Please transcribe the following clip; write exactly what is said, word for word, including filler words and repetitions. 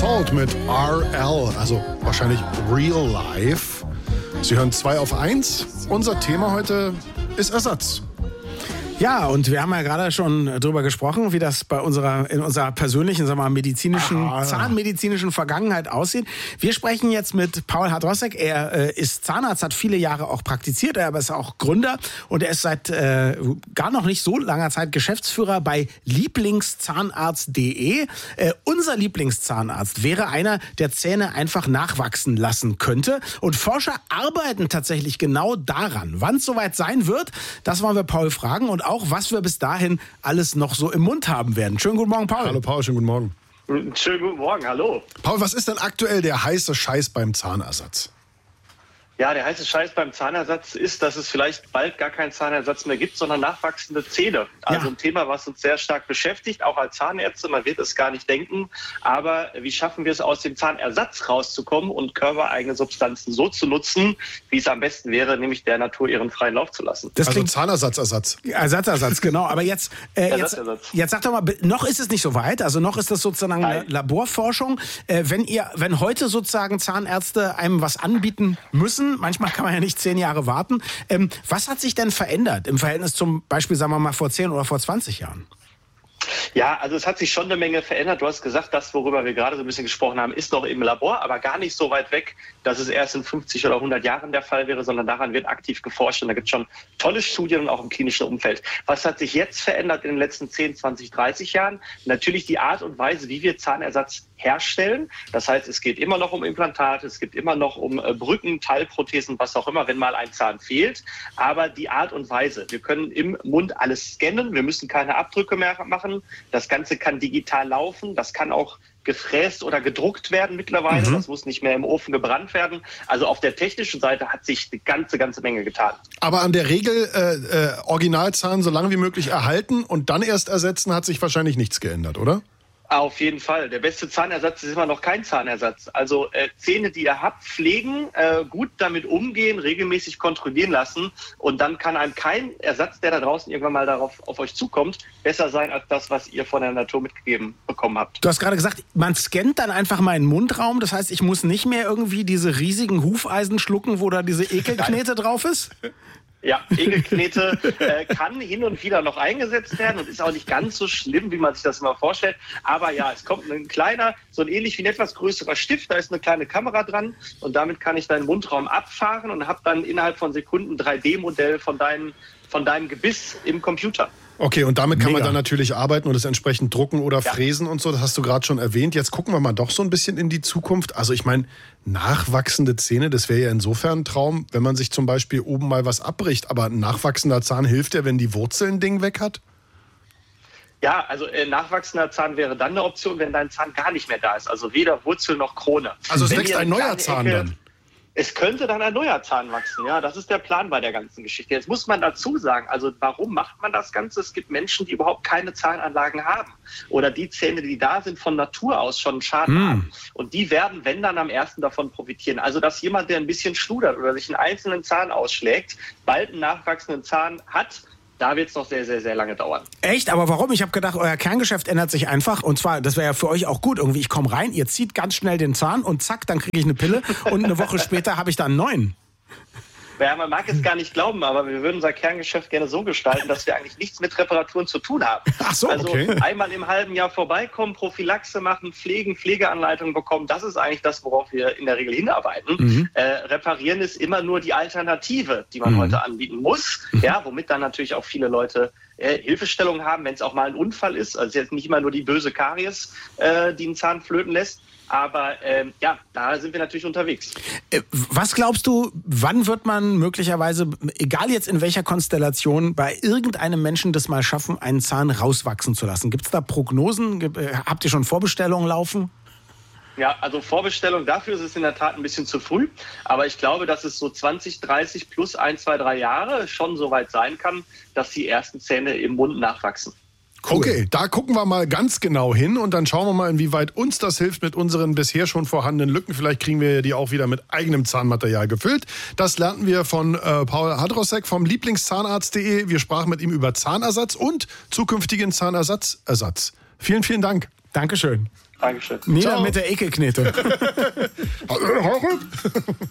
Salt mit R L, also wahrscheinlich Real Life. Sie hören zwei auf eins. Unser Thema heute ist Ersatz. Ja, und wir haben ja gerade schon drüber gesprochen, wie das bei unserer, in unserer persönlichen, sagen wir mal, medizinischen, Aha. zahnmedizinischen Vergangenheit aussieht. Wir sprechen jetzt mit Paul Hadrossek. Er äh, ist Zahnarzt, hat viele Jahre auch praktiziert, er ist auch Gründer und er ist seit äh, gar noch nicht so langer Zeit Geschäftsführer bei Lieblingszahnarzt punkt de. Äh, unser Lieblingszahnarzt wäre einer, der Zähne einfach nachwachsen lassen könnte. Und Forscher arbeiten tatsächlich genau daran. Wann es soweit sein wird, das wollen wir Paul fragen und auch, was wir bis dahin alles noch so im Mund haben werden. Schönen guten Morgen, Paul. Hallo Paul, schönen guten Morgen. Schönen guten Morgen, hallo. Paul, was ist denn aktuell der heiße Scheiß beim Zahnersatz? Ja, der heiße Scheiß beim Zahnersatz ist, dass es vielleicht bald gar keinen Zahnersatz mehr gibt, sondern nachwachsende Zähne. Also ja. ein Thema, was uns sehr stark beschäftigt, auch als Zahnärzte. Man wird es gar nicht denken. Aber wie schaffen wir es, aus dem Zahnersatz rauszukommen und körpereigene Substanzen so zu nutzen, wie es am besten wäre, nämlich der Natur ihren freien Lauf zu lassen? Das also Zahnersatzersatz. Ersatzersatz, genau. Aber jetzt, äh, jetzt, jetzt sag doch mal, noch ist es nicht so weit. Also noch ist das sozusagen eine Laborforschung. Äh, wenn ihr, wenn heute sozusagen Zahnärzte einem was anbieten müssen, manchmal kann man ja nicht zehn Jahre warten. Ähm, was hat sich denn verändert im Verhältnis zum Beispiel, sagen wir mal, vor zehn oder vor zwanzig Jahren? Ja, also es hat sich schon eine Menge verändert. Du hast gesagt, das, worüber wir gerade so ein bisschen gesprochen haben, ist noch im Labor, aber gar nicht so weit weg, dass es erst in fünfzig oder hundert Jahren der Fall wäre, sondern daran wird aktiv geforscht und da gibt es schon tolle Studien, auch im klinischen Umfeld. Was hat sich jetzt verändert in den letzten zehn, zwanzig, dreißig Jahren? Natürlich die Art und Weise, wie wir Zahnersatz herstellen. Das heißt, es geht immer noch um Implantate, es geht immer noch um Brücken, Teilprothesen, was auch immer, wenn mal ein Zahn fehlt. Aber die Art und Weise, wir können im Mund alles scannen, wir müssen keine Abdrücke mehr machen. Das Ganze kann digital laufen, das kann auch gefräst oder gedruckt werden mittlerweile. Mhm. Das muss nicht mehr im Ofen gebrannt werden. Also auf der technischen Seite hat sich eine ganze, ganze Menge getan. Aber an der Regel äh, äh, Originalzahn so lange wie möglich erhalten und dann erst ersetzen, hat sich wahrscheinlich nichts geändert, oder? Auf jeden Fall. Der beste Zahnersatz ist immer noch kein Zahnersatz. Also äh, Zähne, die ihr habt, pflegen, äh, gut damit umgehen, regelmäßig kontrollieren lassen und dann kann einem kein Ersatz, der da draußen irgendwann mal darauf auf euch zukommt, besser sein als das, was ihr von der Natur mitgegeben bekommen habt. Du hast gerade gesagt, man scannt dann einfach meinen Mundraum. Das heißt, ich muss nicht mehr irgendwie diese riesigen Hufeisen schlucken, wo da diese Ekelknete drauf ist? Ja, Ekelknete äh, kann hin und wieder noch eingesetzt werden und ist auch nicht ganz so schlimm, wie man sich das immer vorstellt. Aber ja, es kommt ein kleiner, so ein ähnlich wie ein etwas größerer Stift, da ist eine kleine Kamera dran und damit kann ich deinen Mundraum abfahren und habe dann innerhalb von Sekunden ein drei D Modell von deinem, von deinem Gebiss im Computer. Okay, und damit kann Mega. man dann natürlich arbeiten und es entsprechend drucken oder ja. fräsen und so. Das hast du gerade schon erwähnt. Jetzt gucken wir mal doch so ein bisschen in die Zukunft. Also ich meine, nachwachsende Zähne, das wäre ja insofern ein Traum, wenn man sich zum Beispiel oben mal was abbricht. Aber ein nachwachsender Zahn hilft ja, wenn die Wurzel ein Ding weg hat? Ja, also äh, nachwachsender Zahn wäre dann eine Option, wenn dein Zahn gar nicht mehr da ist. Also weder Wurzel noch Krone. Also es wenn wächst ein neuer Zahn dann? Es könnte dann ein neuer Zahn wachsen, ja, das ist der Plan bei der ganzen Geschichte. Jetzt muss man dazu sagen, also warum macht man das Ganze? Es gibt Menschen, die überhaupt keine Zahnanlagen haben oder die Zähne, die da sind, von Natur aus schon Schaden mm. haben. Und die werden, wenn dann, am ersten davon profitieren. Also dass jemand, der ein bisschen schludert oder sich einen einzelnen Zahn ausschlägt, bald einen nachwachsenden Zahn hat, da wird es noch sehr, sehr, sehr lange dauern. Echt? Aber warum? Ich habe gedacht, euer Kerngeschäft ändert sich einfach. Und zwar, das wäre ja für euch auch gut. Irgendwie, ich komme rein, ihr zieht ganz schnell den Zahn und zack, dann kriege ich eine Pille. Und eine Woche später habe ich dann einen neuen. Ja, man mag es gar nicht glauben, aber wir würden unser Kerngeschäft gerne so gestalten, dass wir eigentlich nichts mit Reparaturen zu tun haben. Ach so, okay. Also einmal im halben Jahr vorbeikommen, Prophylaxe machen, pflegen, Pflegeanleitungen bekommen. Das ist eigentlich das, worauf wir in der Regel hinarbeiten. Mhm. Äh, reparieren ist immer nur die Alternative, die man mhm. heute anbieten muss. Mhm. Ja, womit dann natürlich auch viele Leute äh, Hilfestellung haben, wenn es auch mal ein Unfall ist. Also jetzt nicht immer nur die böse Karies, äh, die einen Zahn flöten lässt. Aber ähm, ja, da sind wir natürlich unterwegs. Was glaubst du, wann wird man möglicherweise, egal jetzt in welcher Konstellation, bei irgendeinem Menschen das mal schaffen, einen Zahn rauswachsen zu lassen? Gibt es da Prognosen? Habt ihr schon Vorbestellungen laufen? Ja, also Vorbestellung, dafür ist es in der Tat ein bisschen zu früh. Aber ich glaube, dass es so zwanzig, dreißig plus ein, zwei, drei Jahre schon so weit sein kann, dass die ersten Zähne im Mund nachwachsen. Cool. Okay, da gucken wir mal ganz genau hin und dann schauen wir mal, inwieweit uns das hilft mit unseren bisher schon vorhandenen Lücken. Vielleicht kriegen wir die auch wieder mit eigenem Zahnmaterial gefüllt. Das lernten wir von äh, Paul Hadrossek vom Lieblingszahnarzt punkt de. Wir sprachen mit ihm über Zahnersatz und zukünftigen Zahnersatzersatz. Vielen, vielen Dank. Dankeschön. Dankeschön. Nieder mit der Ekelknete.